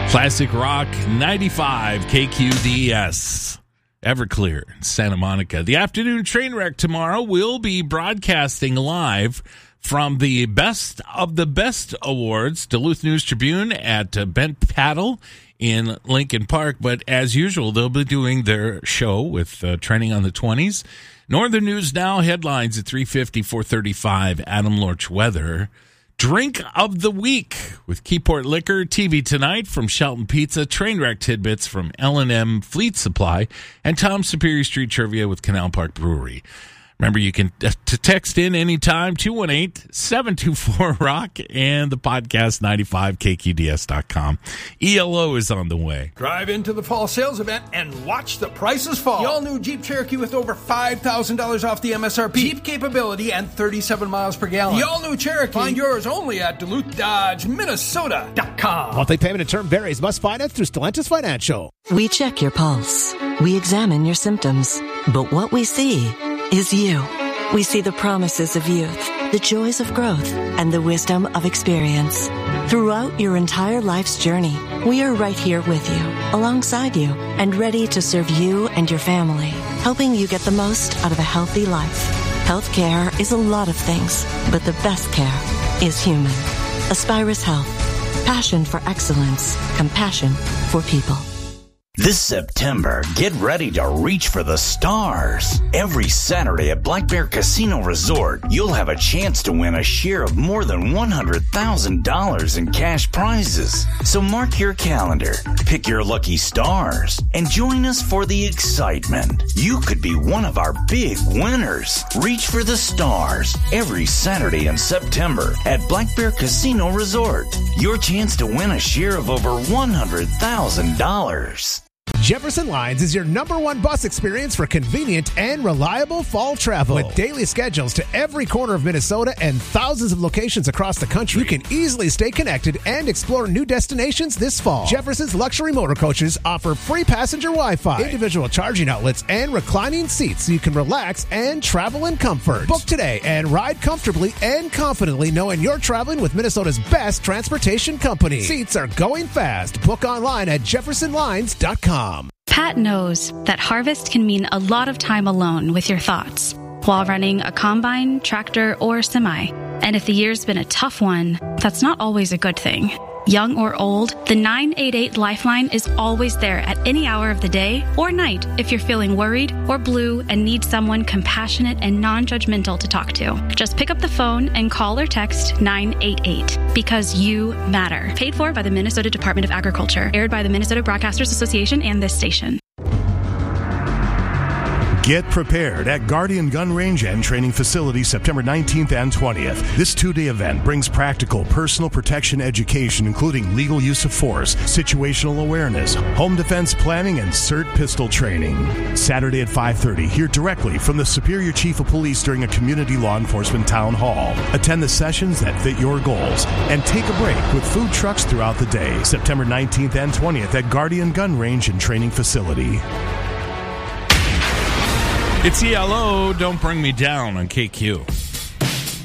Classic Rock 95 KQDS. Everclear, Santa Monica. The afternoon train wreck tomorrow will be broadcasting live from the Best of the Best Awards, Duluth News Tribune at Bent Paddle in Lincoln Park. But as usual, they'll be doing their show with Trending on the 20s. Northern News Now headlines at 3:50, 4:35. Adam Lorch weather. Drink of the Week with Keyport Liquor, TV Tonight from Shelton Pizza, Trainwreck Tidbits from L&M Fleet Supply, and Tom's Superior Street Trivia with Canal Park Brewery. Remember, you can text in anytime, 218-724-ROCK, and the podcast, 95KQDS.com. ELO is on the way. Drive into the fall sales event and watch the prices fall. The all-new Jeep Cherokee with over $5,000 off the MSRP. Jeep capability and 37 miles per gallon. The all-new Cherokee. Find yours only at DuluthDodgeMinnesota.com. Monthly payment and term varies. Must finance through Stellantis Financial. We check your pulse. We examine your symptoms. But what we see is you. We see the promises of youth, the joys of growth, and the wisdom of experience. Throughout your entire life's journey, we are right here with you, alongside you, and ready to serve you and your family, helping you get the most out of a healthy life. Healthcare is a lot of things, but the best care is human. Aspirus Health. Passion for excellence. Compassion for people. This September, get ready to reach for the stars. Every Saturday at Black Bear Casino Resort, you'll have a chance to win a share of more than $100,000 in cash prizes. So mark your calendar, pick your lucky stars, and join us for the excitement. You could be one of our big winners. Reach for the stars every Saturday in September at Black Bear Casino Resort. Your chance to win a share of over $100,000. Jefferson Lines is your #1 bus experience for convenient and reliable fall travel. With daily schedules to every corner of Minnesota and thousands of locations across the country, you can easily stay connected and explore new destinations this fall. Jefferson's luxury motor coaches offer free passenger Wi-Fi, individual charging outlets, and reclining seats so you can relax and travel in comfort. Book today and ride comfortably and confidently knowing you're traveling with Minnesota's best transportation company. Seats are going fast. Book online at jeffersonlines.com. Pat knows that harvest can mean a lot of time alone with your thoughts while running a combine, tractor, or semi. And if the year's been a tough one, that's not always a good thing. Young or old, the 988 Lifeline is always there at any hour of the day or night if you're feeling worried or blue and need someone compassionate and non-judgmental to talk to. Just pick up the phone and call or text 988 because you matter. Paid for by the Minnesota Department of Agriculture. Aired by the Minnesota Broadcasters Association and this station. Get prepared at Guardian Gun Range and Training Facility September 19th and 20th. This two-day event brings practical personal protection education, including legal use of force, situational awareness, home defense planning, and CERT pistol training. Saturday at 5:30, hear directly from the Superior Chief of Police during a community law enforcement town hall. Attend the sessions that fit your goals and take a break with food trucks throughout the day. September 19th and 20th at Guardian Gun Range and Training Facility. It's ELO, Don't Bring Me Down on KQ.